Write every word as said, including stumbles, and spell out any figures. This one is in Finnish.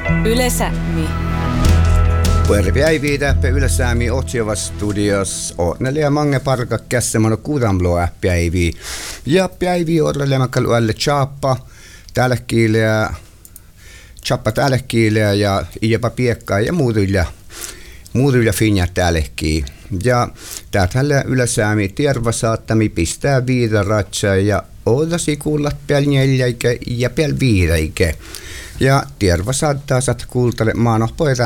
Yle Sämi. Päivii täppä Yle Sämi Otsiova studios. Ootneli ja mange parka kässämono kuudanbloa päivii. Ja päivii orrelemakal uälle chappa tällä kiileä. Chappa tällä kiileä ja jopa piekkaa ja muutuilla. Muutuilla finja tällekin. Ja täältä Yle Sämi tierva saattami pistää viidaratsa ja oodasi kuullat päl neljäikä ja päl viidäikä. Ja tierva saattaa saat kuultale maanohpoiran